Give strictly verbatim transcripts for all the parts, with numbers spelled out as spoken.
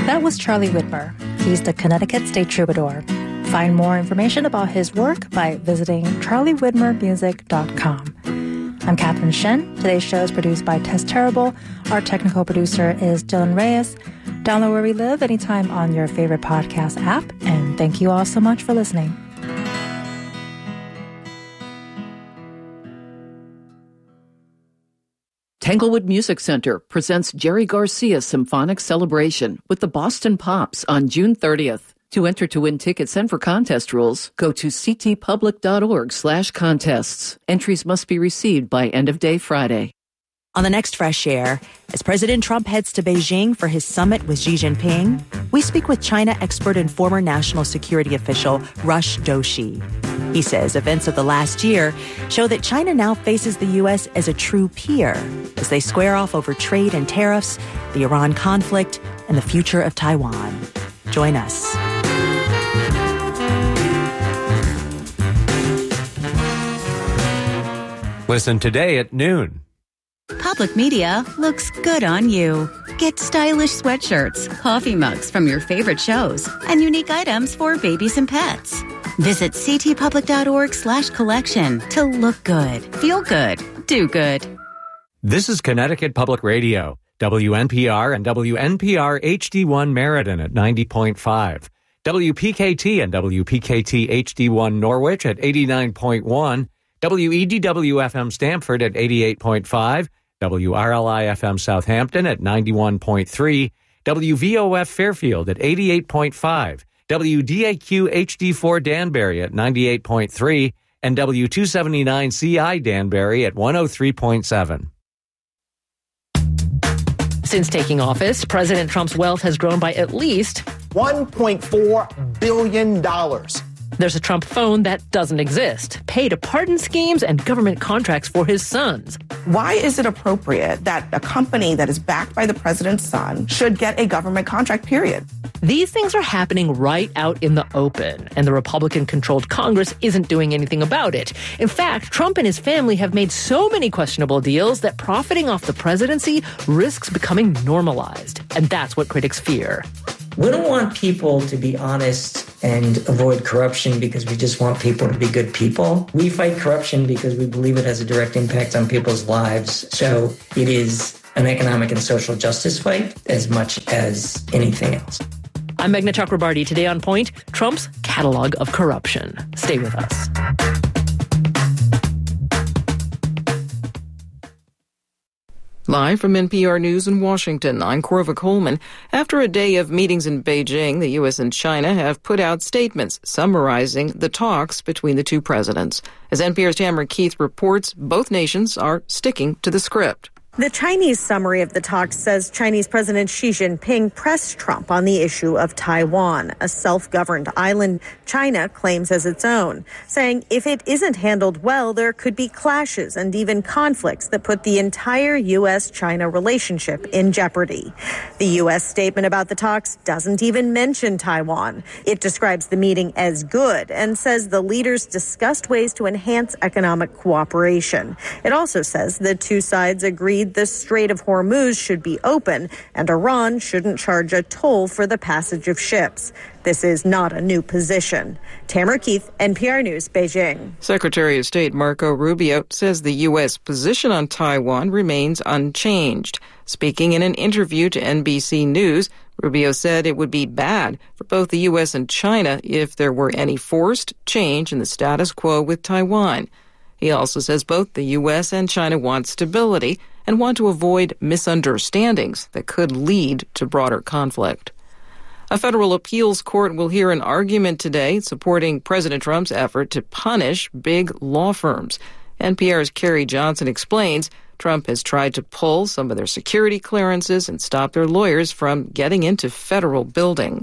That was Charlie Whitmer. He's the Connecticut State Troubadour. Find more information about his work by visiting charlie whitmer music dot com. I'm Catherine Shen. Today's show is produced by Tess Terrible. Our technical producer is Dylan Reyes. Download Where We Live anytime on your favorite podcast app. And thank you all so much for listening. Tanglewood Music Center presents Jerry Garcia Symphonic Celebration with the Boston Pops on June thirtieth. To enter to win tickets and for contest rules, go to ctpublic.org slash contests. Entries must be received by end of day Friday. On the next Fresh Air, as President Trump heads to Beijing for his summit with Xi Jinping, we speak with China expert and former national security official Rush Doshi. He says events of the last year show that China now faces the U S as a true peer as they square off over trade and tariffs, the Iran conflict, and the future of Taiwan. Join us. Listen today at noon. Public Media looks good on you. Get stylish sweatshirts, coffee mugs from your favorite shows, and unique items for babies and pets. Visit ctpublic.org slash collection to look good, feel good, do good. This is Connecticut Public Radio, W N P R and W N P R H D one Meriden at ninety point five, W P K T and W P K T H D one Norwich at eighty-nine point one, W E D W F M Stamford at eighty-eight point five, W R L I F M Southampton at ninety-one point three, W V O F Fairfield at eighty-eight point five, W D A Q H D four Danbury at ninety-eight point three, and W two seventy-nine C I Danbury at one oh three point seven. Since taking office, President Trump's wealth has grown by at least one point four billion dollars. There's a Trump phone that doesn't exist, pay to pardon schemes, and government contracts for his sons. Why is it appropriate that a company that is backed by the president's son should get a government contract, period? These things are happening right out in the open, and the Republican-controlled Congress isn't doing anything about it. In fact, Trump and his family have made so many questionable deals that profiting off the presidency risks becoming normalized. And that's what critics fear. We don't want people to be honest and avoid corruption because we just want people to be good people. We fight corruption because we believe it has a direct impact on people's lives. So it is an economic and social justice fight as much as anything else. I'm Meghna Chakrabarti. Today on Point, Trump's catalog of corruption. Stay with us. Live from N P R News in Washington, I'm Corva Coleman. After a day of meetings in Beijing, the U S and China have put out statements summarizing the talks between the two presidents. As N P R's Tamara Keith reports, both nations are sticking to the script. The Chinese summary of the talks says Chinese President Xi Jinping pressed Trump on the issue of Taiwan, a self-governed island China claims as its own, saying if it isn't handled well, there could be clashes and even conflicts that put the entire U S China relationship in jeopardy. The U S statement about the talks doesn't even mention Taiwan. It describes the meeting as good and says the leaders discussed ways to enhance economic cooperation. It also says the two sides agreed the Strait of Hormuz should be open and Iran shouldn't charge a toll for the passage of ships. This is not a new position. Tamara Keith, N P R News, Beijing. Secretary of State Marco Rubio says the U S position on Taiwan remains unchanged. Speaking in an interview to N B C News, Rubio said it would be bad for both the U S and China if there were any forced change in the status quo with Taiwan. He also says both the U S and China want stability and want to avoid misunderstandings that could lead to broader conflict. A federal appeals court will hear an argument today supporting President Trump's effort to punish big law firms. N P R's Carrie Johnson explains Trump has tried to pull some of their security clearances and stop their lawyers from getting into federal buildings.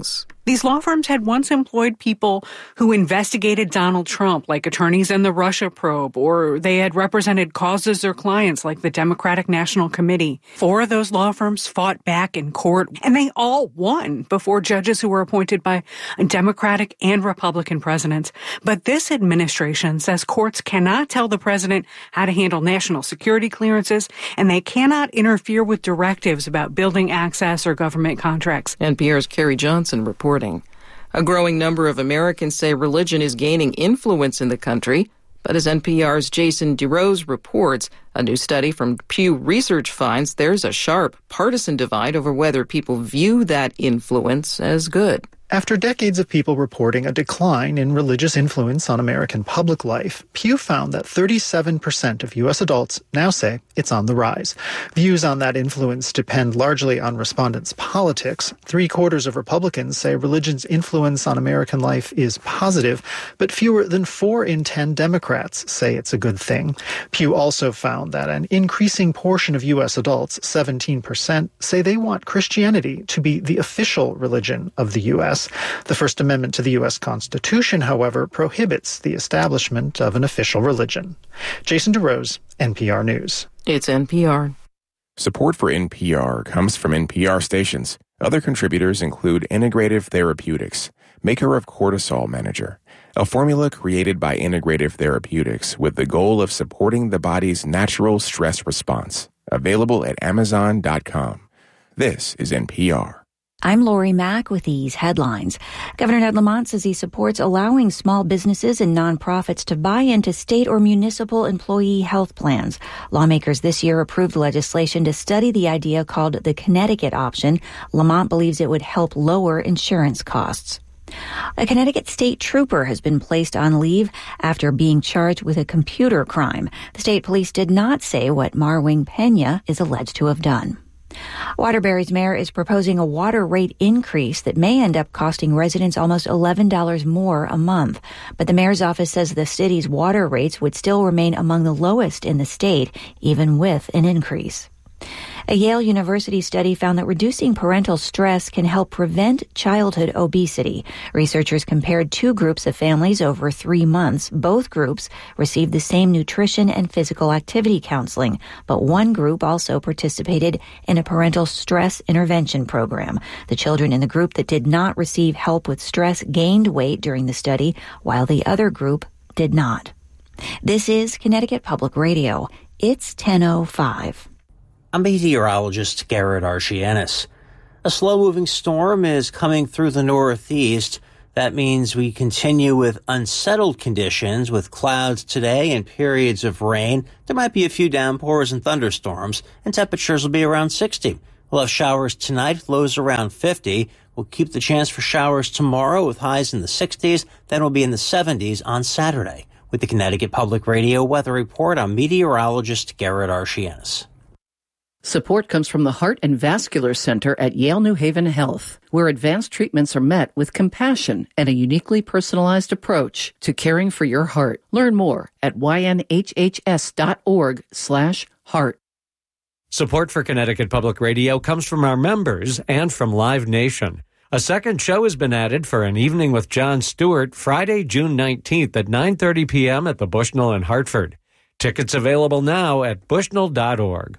These law firms had once employed people who investigated Donald Trump, like attorneys in the Russia probe, or they had represented causes or clients like the Democratic National Committee. Four of those law firms fought back in court, and they all won before judges who were appointed by Democratic and Republican presidents. But this administration says courts cannot tell the president how to handle national security clearances, and they cannot interfere with directives about building access or government contracts. N P R's Carrie Johnson reporting. A growing number of Americans say religion is gaining influence in the country, but as N P R's Jason DeRose reports, a new study from Pew Research finds there's a sharp partisan divide over whether people view that influence as good. After decades of people reporting a decline in religious influence on American public life, Pew found that thirty-seven percent of U S adults now say it's on the rise. Views on that influence depend largely on respondents' politics. Three quarters of Republicans say religion's influence on American life is positive, but fewer than four in ten Democrats say it's a good thing. Pew also found that an increasing portion of U S adults, seventeen percent, say they want Christianity to be the official religion of the U S. The First Amendment to the U S Constitution, however, prohibits the establishment of an official religion. Jason DeRose, N P R News. It's N P R. Support for N P R comes from N P R stations. Other contributors include Integrative Therapeutics, maker of Cortisol Manager, a formula created by Integrative Therapeutics with the goal of supporting the body's natural stress response. Available at amazon dot com. This is N P R. I'm Lori Mack with these headlines. Governor Ned Lamont says he supports allowing small businesses and nonprofits to buy into state or municipal employee health plans. Lawmakers this year approved legislation to study the idea called the Connecticut option. Lamont believes it would help lower insurance costs. A Connecticut state trooper has been placed on leave after being charged with a computer crime. The state police did not say what Marwing Pena is alleged to have done. Waterbury's mayor is proposing a water rate increase that may end up costing residents almost eleven dollars more a month. But the mayor's office says the city's water rates would still remain among the lowest in the state, even with an increase. A Yale University study found that reducing parental stress can help prevent childhood obesity. Researchers compared two groups of families over three months. Both groups received the same nutrition and physical activity counseling, but one group also participated in a parental stress intervention program. The children in the group that did not receive help with stress gained weight during the study, while the other group did not. This is Connecticut Public Radio. It's ten oh five. I'm meteorologist Garrett Archianis. A slow-moving storm is coming through the northeast. That means we continue with unsettled conditions with clouds today and periods of rain. There might be a few downpours and thunderstorms, and temperatures will be around sixty. We'll have showers tonight, lows around fifty. We'll keep the chance for showers tomorrow with highs in the sixties. Then we'll be in the seventies on Saturday. With the Connecticut Public Radio Weather Report, I'm meteorologist Garrett Archianis. Support comes from the Heart and Vascular Center at Yale New Haven Health, where advanced treatments are met with compassion and a uniquely personalized approach to caring for your heart. Learn more at y n h h s dot org slash heart. Support for Connecticut Public Radio comes from our members and from Live Nation. A second show has been added for An Evening with Jon Stewart, Friday, June nineteenth at nine thirty p.m. at the Bushnell in Hartford. Tickets available now at bushnell dot org.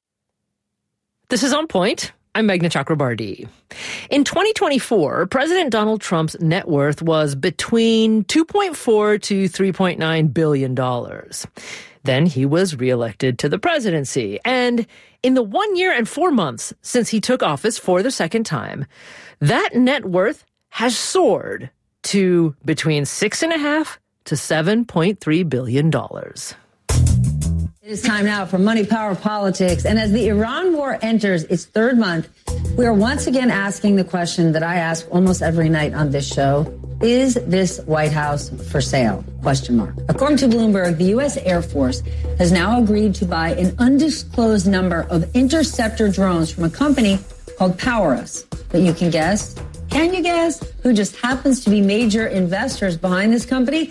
This is On Point. I'm Meghna Chakrabarti. In twenty twenty-four, President Donald Trump's net worth was between two point four to three point nine billion dollars. Then he was reelected to the presidency. And in the one year and four months since he took office for the second time, that net worth has soared to between six and a half to seven point three billion dollars. It is time now for Money, Power, Politics. And as the Iran war enters its third month, we are once again asking the question that I ask almost every night on this show. Is this White House for sale? Question mark. According to Bloomberg, the U S Air Force has now agreed to buy an undisclosed number of interceptor drones from a company called Powerus. But you can guess, can you guess, who just happens to be major investors behind this company?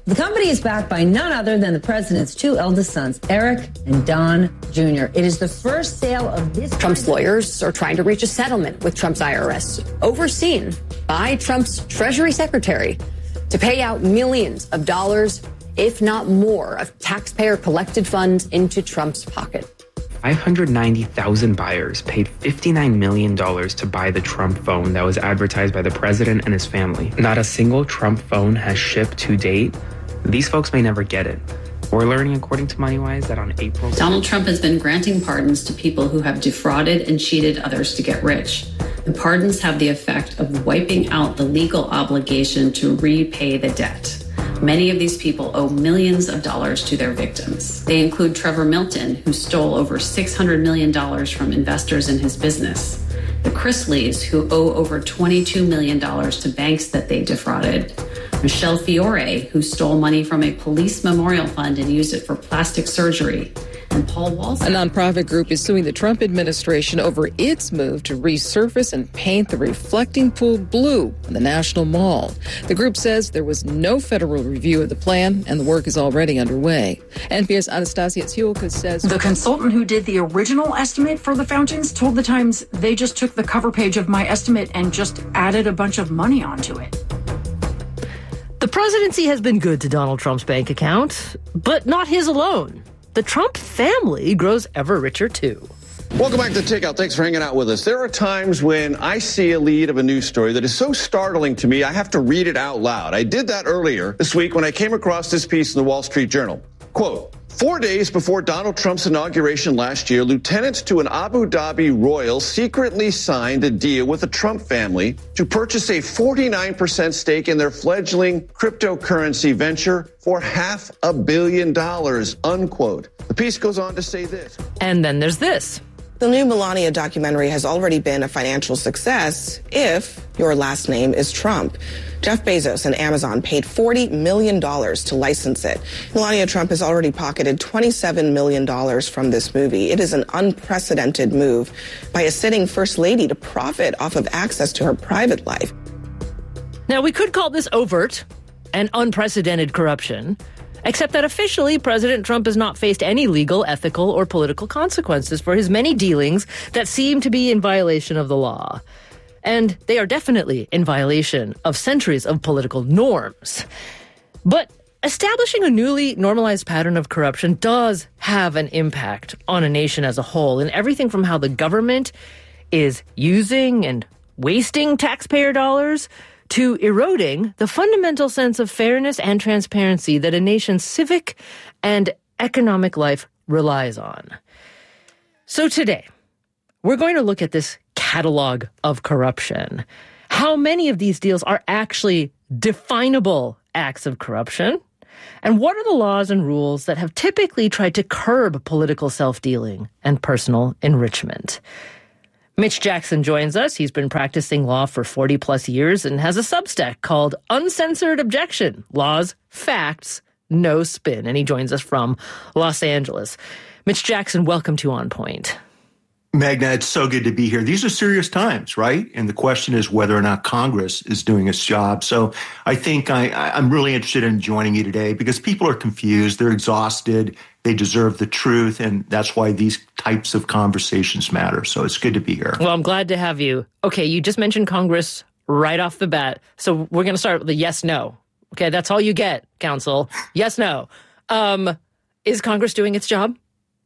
The company is backed by none other than the president's two eldest sons, Eric and Don Junior It is the first sale of this. Trump's lawyers are trying to reach a settlement with Trump's I R S, overseen by Trump's Treasury Secretary, to pay out millions of dollars, if not more, of taxpayer collected funds into Trump's pocket. five hundred ninety thousand buyers paid fifty-nine million dollars to buy the Trump phone that was advertised by the president and his family. Not a single Trump phone has shipped to date. These folks may never get it. We're learning, according to MoneyWise, that on April... Donald Trump has been granting pardons to people who have defrauded and cheated others to get rich. The pardons have the effect of wiping out the legal obligation to repay the debt. Many of these people owe millions of dollars to their victims. They include Trevor Milton, who stole over six hundred million dollars from investors in his business. The Chrisleys, who owe over twenty-two million dollars to banks that they defrauded. Michelle Fiore, who stole money from a police memorial fund and used it for plastic surgery. And Paul Walsh. A nonprofit group is suing the Trump administration over its move to resurface and paint the reflecting pool blue in the National Mall. The group says there was no federal review of the plan and the work is already underway. N P R's Anastasia Tsiolka says... The consultant who did the original estimate for the fountains told the Times they just took the cover page of my estimate and just added a bunch of money onto it. The presidency has been good to Donald Trump's bank account, but not his alone. The Trump family grows ever richer, too. Welcome back to Takeout. Thanks for hanging out with us. There are times when I see a lead of a news story that is so startling to me, I have to read it out loud. I did that earlier this week when I came across this piece in the Wall Street Journal. Quote, four days before Donald Trump's inauguration last year, lieutenants to an Abu Dhabi royal secretly signed a deal with the Trump family to purchase a forty-nine percent stake in their fledgling cryptocurrency venture for half a billion dollars, unquote. The piece goes on to say this. And then there's this. The new Melania documentary has already been a financial success if your last name is Trump. Jeff Bezos and Amazon paid forty million dollars to license it. Melania Trump has already pocketed twenty-seven million dollars from this movie. It is an unprecedented move by a sitting first lady to profit off of access to her private life. Now, we could call this overt and unprecedented corruption, except that officially President Trump has not faced any legal, ethical, or political consequences for his many dealings that seem to be in violation of the law. And they are definitely in violation of centuries of political norms. But establishing a newly normalized pattern of corruption does have an impact on a nation as a whole, in everything from how the government is using and wasting taxpayer dollars to eroding the fundamental sense of fairness and transparency that a nation's civic and economic life relies on. So today, we're going to look at this catalog of corruption. How many of these deals are actually definable acts of corruption? And what are the laws and rules that have typically tried to curb political self-dealing and personal enrichment? Mitch Jackson joins us. He's been practicing law for forty plus years and has a Substack called Uncensored Objection, Laws, Facts, No Spin. And he joins us from Los Angeles. Mitch Jackson, welcome to On Point. Magna, it's so good to be here. These are serious times, right? And the question is whether or not Congress is doing its job. So I think I, I'm really interested in joining you today because people are confused. They're exhausted. They deserve the truth. And that's why these types of conversations matter. So it's good to be here. Well, I'm glad to have you. Okay, you just mentioned Congress right off the bat. So we're going to start with a yes, no. Okay, that's all you get, counsel. Yes, no. Um, is Congress doing its job?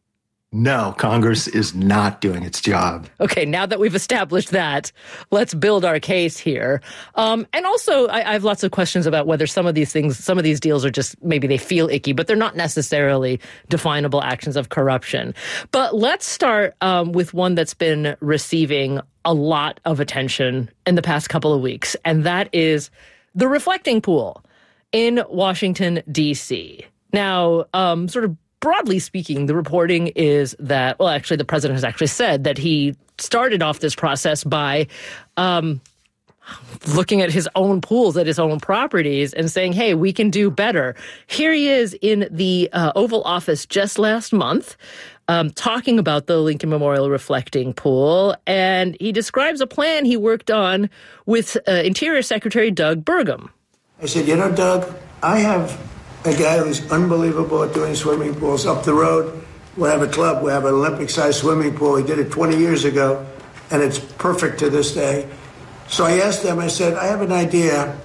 No, Congress is not doing its job. Okay, now that we've established that, let's build our case here. Um, and also, I, I have lots of questions about whether some of these things, some of these deals are just, maybe they feel icky, but they're not necessarily definable actions of corruption. But let's start um, with one that's been receiving a lot of attention in the past couple of weeks, and that is the reflecting pool in Washington, D C. Now, um, sort of broadly speaking, the reporting is that, well, actually, the president has actually said that he started off this process by um, looking at his own pools, at his own properties, and saying, hey, we can do better. Here he is in the uh, Oval Office just last month, um, talking about the Lincoln Memorial Reflecting Pool, and he describes a plan he worked on with uh, Interior Secretary Doug Burgum. I said, you know, Doug, I have a guy who's unbelievable at doing swimming pools. Up the road, we have a club. We have an Olympic-sized swimming pool. He did it twenty years ago, and it's perfect to this day. So I asked him, I said, I have an idea.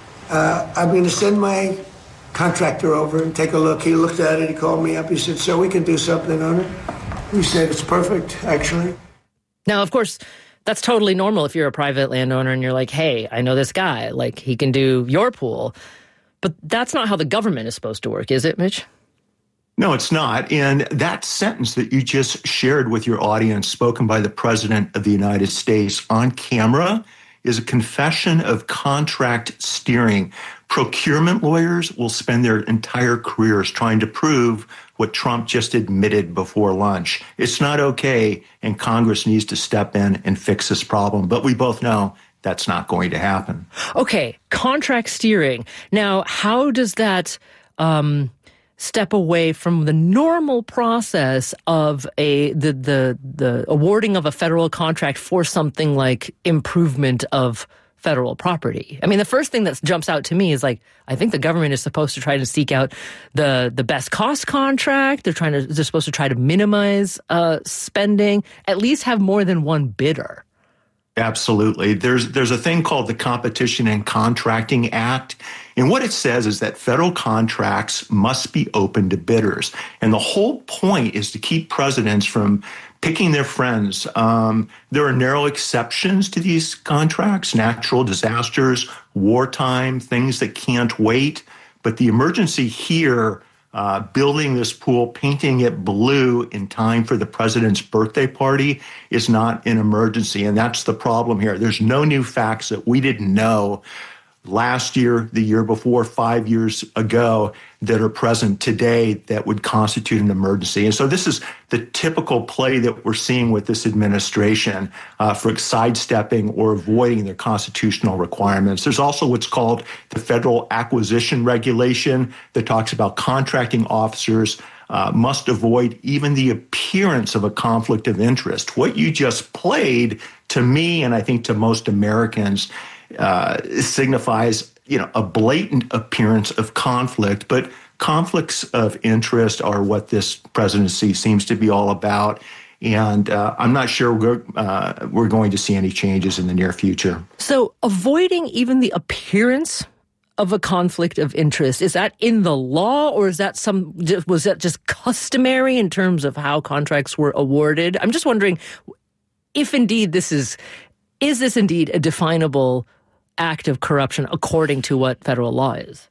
Uh, I'm going to send my contractor over and take a look. He looked at it. He called me up. He said, so we can do something on it? We said, it's perfect, actually. Now, of course, that's totally normal if you're a private landowner and you're like, hey, I know this guy. Like, he can do your pool. But that's not how the government is supposed to work, is it, Mitch? No, it's not. And that sentence that you just shared with your audience, spoken by the President of the United States on camera, is a confession of contract steering. Procurement lawyers will spend their entire careers trying to prove what Trump just admitted before lunch. It's not okay, and Congress needs to step in and fix this problem. But we both know that's not going to happen. Okay, contract steering. Now, how does that um, step away from the normal process of a the the the awarding of a federal contract for something like improvement of federal property? I mean, the first thing that jumps out to me is like, I think the government is supposed to try to seek out the the best cost contract. They're trying to they're supposed to try to minimize uh, spending, at least have more than one bidder. Absolutely. There's there's a thing called the Competition and Contracting Act. And what it says is that federal contracts must be open to bidders. And the whole point is to keep presidents from picking their friends. Um, there are narrow exceptions to these contracts, natural disasters, wartime, things that can't wait. But the emergency here, uh, building this pool, painting it blue in time for the president's birthday party, is not an emergency. And that's the problem here. There's no new facts that we didn't know last year, the year before, five years ago, that are present today that would constitute an emergency. And so this is the typical play that we're seeing with this administration uh, for sidestepping or avoiding their constitutional requirements. There's also what's called the Federal Acquisition Regulation that talks about contracting officers uh, must avoid even the appearance of a conflict of interest. What you just played, to me, and I think to most Americans, Uh, signifies, you know, a blatant appearance of conflict, but conflicts of interest are what this presidency seems to be all about. And uh, I'm not sure we're, uh, we're going to see any changes in the near future. So avoiding even the appearance of a conflict of interest, is that in the law, or is that some, was that just customary in terms of how contracts were awarded? I'm just wondering if indeed this is, is this indeed a definable act of corruption according to what federal law is?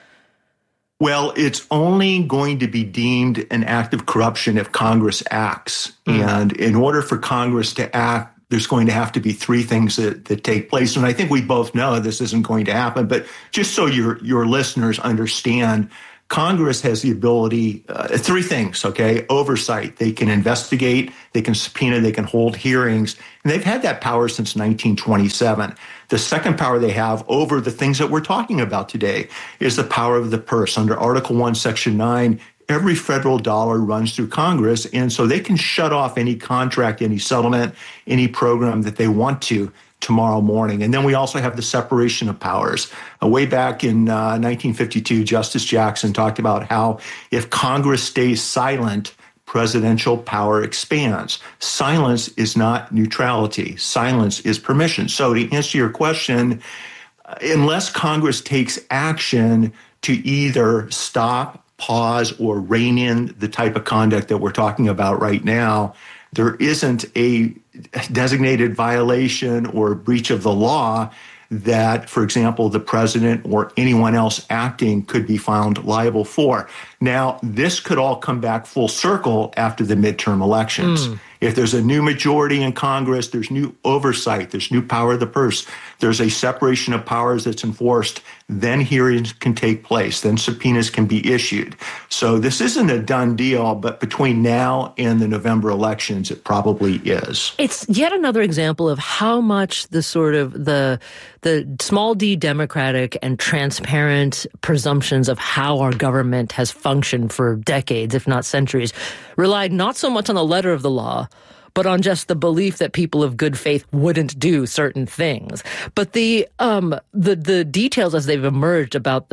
Well, it's only going to be deemed an act of corruption if Congress acts. Mm. And in order for Congress to act, there's going to have to be three things that, that take place. And I think we both know this isn't going to happen. But just so your, your listeners understand, Congress has the ability, uh, three things, okay? Oversight. They can investigate, they can subpoena, they can hold hearings. And they've had that power since nineteen twenty-seven. The second power they have over the things that we're talking about today is the power of the purse. Under Article one, Section nine, every federal dollar runs through Congress. And so they can shut off any contract, any settlement, any program that they want to tomorrow morning. And then we also have the separation of powers. Uh, way back in uh, nineteen fifty-two, Justice Jackson talked about how if Congress stays silent, presidential power expands. Silence is not neutrality. Silence is permission. So to answer your question, unless Congress takes action to either stop, pause, or rein in the type of conduct that we're talking about right now, there isn't a designated violation or breach of the law that, for example, the president or anyone else acting could be found liable for. Now, this could all come back full circle after the midterm elections. Mm. If there's a new majority in Congress, there's new oversight, there's new power of the purse, there's a separation of powers that's enforced, then hearings can take place, then subpoenas can be issued. So this isn't a done deal, but between now and the November elections, it probably is. It's yet another example of how much the sort of the the small d democratic and transparent presumptions of how our government has functioned for decades, if not centuries, relied not so much on the letter of the law, but on just the belief that people of good faith wouldn't do certain things. But the um the the details as they've emerged about the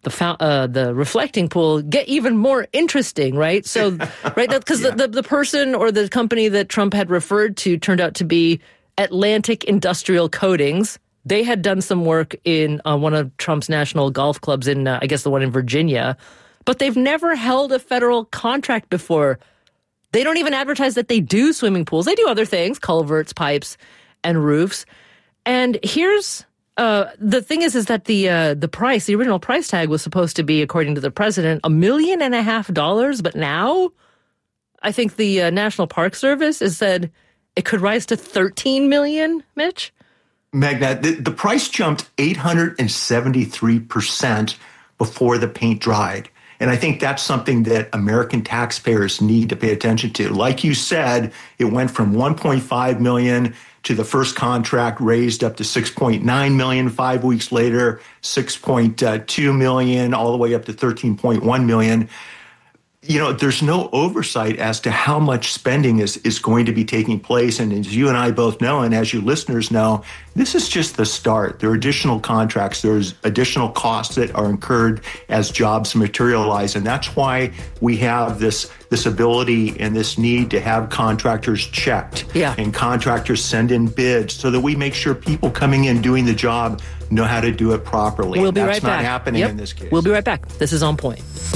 the uh, the reflecting pool get even more interesting, right? So, right, because yeah. the, the the person or the company that Trump had referred to turned out to be Atlantic Industrial Coatings. They had done some work in uh, one of Trump's national golf clubs in, uh, I guess, the one in Virginia, but they've never held a federal contract before. They don't even advertise that they do swimming pools. They do other things, culverts, pipes, and roofs. And here's uh, the thing is, is that the uh, the price, the original price tag was supposed to be, according to the president, a million and a half dollars. But now I think the uh, National Park Service has said it could rise to thirteen million, Mitch. Magna, the, the price jumped eight hundred seventy-three percent before the paint dried. And I think that's something that American taxpayers need to pay attention to. Like you said, it went from one point five million dollars to the first contract raised up to six point nine million dollars. Five weeks later, six point two million dollars, all the way up to thirteen point one million dollars. You know, there's no oversight as to how much spending is, is going to be taking place. And as you and I both know, and as you listeners know, this is just the start. There are additional contracts. There's additional costs that are incurred as jobs materialize. And that's why we have this, this ability and this need to have contractors checked yeah. and contractors send in bids so that we make sure people coming in doing the job know how to do it properly. We'll be that's right not back. happening yep. in this case. We'll be right back. This is On Point.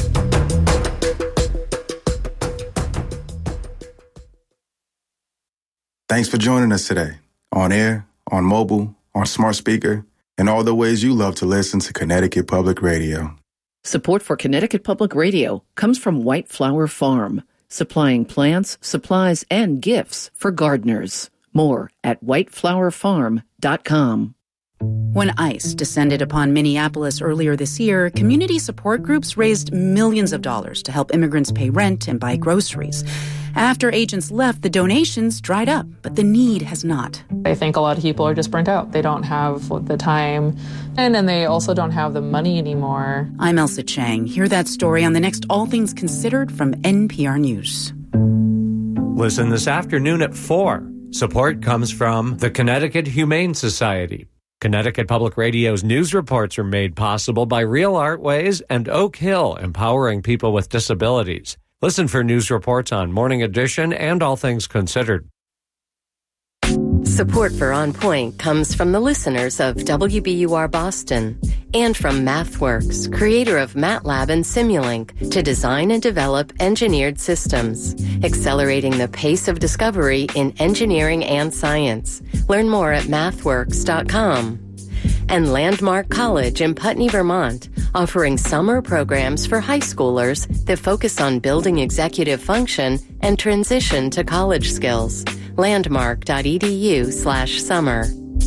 Thanks for joining us today, on air, on mobile, on smart speaker, and all the ways you love to listen to Connecticut Public Radio. Support for Connecticut Public Radio comes from White Flower Farm, supplying plants, supplies, and gifts for gardeners. More at white flower farm dot com. When ICE descended upon Minneapolis earlier this year, community support groups raised millions of dollars to help immigrants pay rent and buy groceries. After agents left, the donations dried up, but the need has not. I think a lot of people are just burnt out. They don't have the time, and, and they also don't have the money anymore. I'm Elsa Chang. Hear that story on the next All Things Considered from N P R News. Listen this afternoon at four. Support comes from the Connecticut Humane Society. Connecticut Public Radio's news reports are made possible by Real Artways and Oak Hill, empowering people with disabilities. Listen for news reports on Morning Edition and All Things Considered. Support for On Point comes from the listeners of W B U R Boston and from MathWorks, creator of MATLAB and Simulink, to design and develop engineered systems, accelerating the pace of discovery in engineering and science. Learn more at mathworks dot com. And Landmark College in Putney, Vermont, offering summer programs for high schoolers that focus on building executive function and transition to college skills. landmark dot e d u slash summer.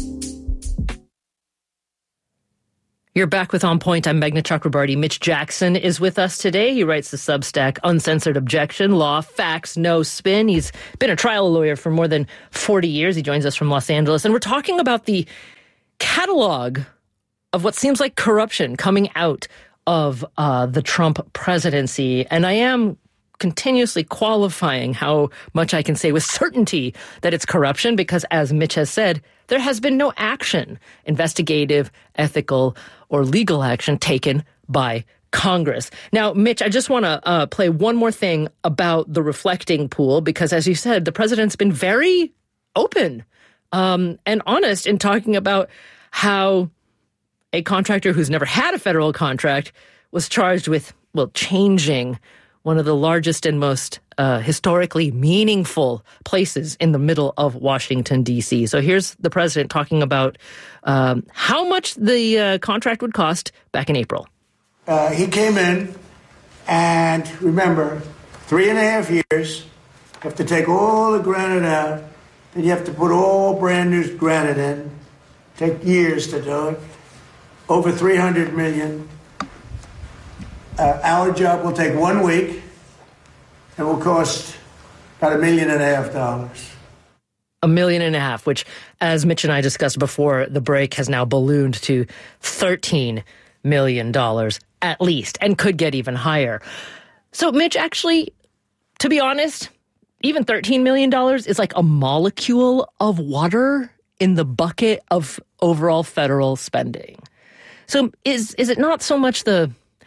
You're back with On Point. I'm Meghna Chakrabarty. Mitch Jackson is with us today. He writes the Substack Uncensored Objection, Law, Facts, No Spin. He's been a trial lawyer for more than forty years. He joins us from Los Angeles. And we're talking about the catalog of what seems like corruption coming out of uh, the Trump presidency. And I am continuously qualifying how much I can say with certainty that it's corruption because, as Mitch has said, there has been no action, investigative, ethical, or legal action taken by Congress. Now, Mitch, I just want to uh, play one more thing about the reflecting pool because, as you said, the president's been very open um, and honest in talking about how a contractor who's never had a federal contract was charged with, well, changing one of the largest and most uh, historically meaningful places in the middle of Washington, D C. So here's the president talking about um, how much the uh, contract would cost back in April. Uh, he came in, and remember, three and a half years, you have to take all the granite out, then you have to put all brand new granite in. Take years to do it. Over three hundred million. Uh, our job will take one week and will cost about a million and a half dollars. A million and a half, which, as Mitch and I discussed before the break, has now ballooned to thirteen million dollars at least, and could get even higher. So, Mitch, actually, to be honest, even thirteen million dollars is like a molecule of water in the bucket of overall federal spending. So is is it not so much the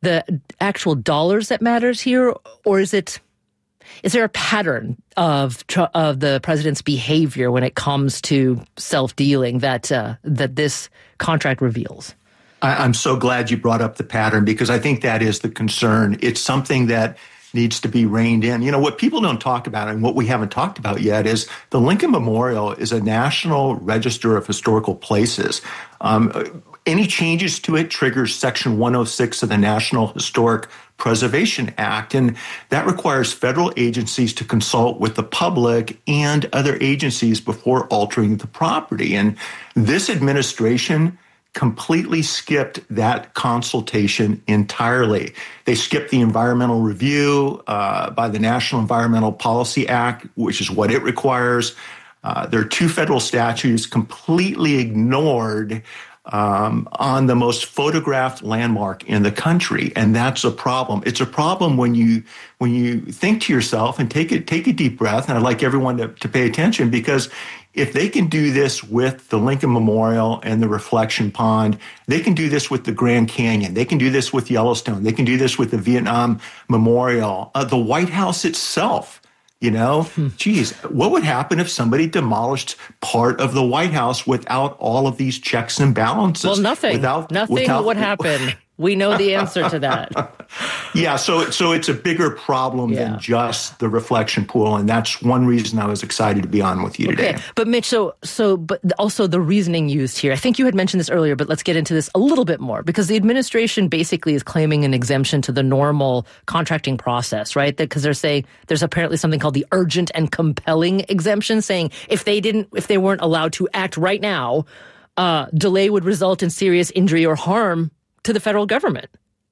the actual dollars that matters here, or is it? Is there a pattern of of the president's behavior when it comes to self-dealing that uh, that this contract reveals? I, I'm so glad you brought up the pattern, because I think that is the concern. It's something that needs to be reined in. You know, what people don't talk about, and what we haven't talked about yet, is the Lincoln Memorial is a National Register of Historical Places. Um, any changes to it triggers Section one oh six of the National Historic Preservation Act, and that requires federal agencies to consult with the public and other agencies before altering the property. And this administration completely skipped that consultation entirely. They skipped the environmental review uh, by the National Environmental Policy Act, which is what it requires. Uh, there are two federal statutes completely ignored um, on the most photographed landmark in the country, and that's a problem. It's a problem when you when you think to yourself and take it take a deep breath. And I'd like everyone to, to pay attention, because if they can do this with the Lincoln Memorial and the Reflection Pond, they can do this with the Grand Canyon. They can do this with Yellowstone. They can do this with the Vietnam Memorial. Uh, the White House itself, you know, hmm. geez, what would happen if somebody demolished part of the White House without all of these checks and balances? Well, nothing. Without, nothing without, would happen. We know the answer to that. Yeah, so so it's a bigger problem yeah. than just the reflection pool, and that's one reason I was excited to be on with you today. Okay, but Mitch, so so but also the reasoning used here. I think you had mentioned this earlier, but let's get into this a little bit more, because the administration basically is claiming an exemption to the normal contracting process, right? Because they're saying there's apparently something called the urgent and compelling exemption, saying if they didn't, if they weren't allowed to act right now, uh, delay would result in serious injury or harm to the federal government.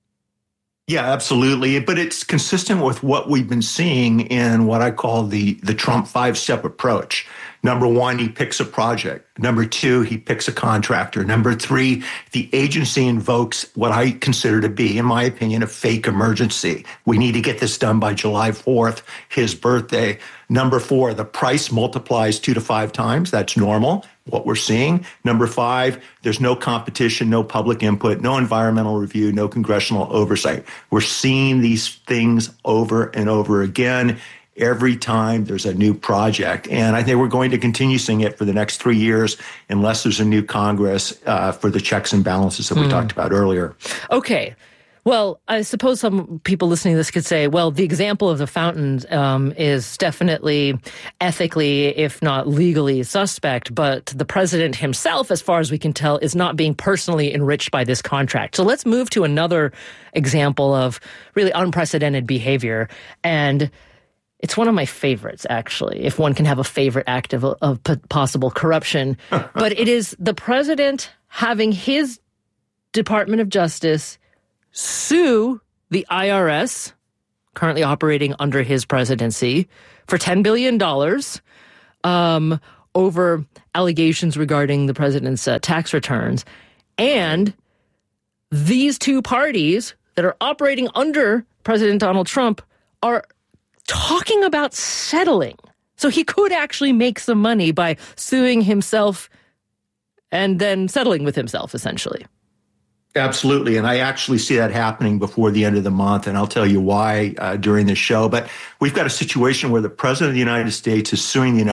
Yeah, absolutely. But it's consistent with what we've been seeing in what I call the, the Trump five-step approach. Number one, he picks a project. Number two, he picks a contractor. Number three, the agency invokes what I consider to be, in my opinion, a fake emergency. We need to get this done by July fourth, his birthday. Number four, the price multiplies two to five times. That's normal, what we're seeing. Number five, there's no competition, no public input, no environmental review, no congressional oversight. We're seeing these things over and over again every time there's a new project. And I think we're going to continue seeing it for the next three years unless there's a new Congress uh, for the checks and balances that we mm. talked about earlier. Okay. Well, I suppose some people listening to this could say, well, the example of the fountains um, is definitely ethically, if not legally, suspect. But the president himself, as far as we can tell, is not being personally enriched by this contract. So let's move to another example of really unprecedented behavior. And it's one of my favorites, actually, if one can have a favorite act of, of possible corruption. But it is the president having his Department of Justice sue the I R S, currently operating under his presidency, for ten billion dollars um, over allegations regarding the president's uh, tax returns. And these two parties that are operating under President Donald Trump are talking about settling. So he could actually make some money by suing himself and then settling with himself, essentially. Absolutely. And I actually see that happening before the end of the month. And I'll tell you why uh, during this show. But we've got a situation where the president of the United States is suing the United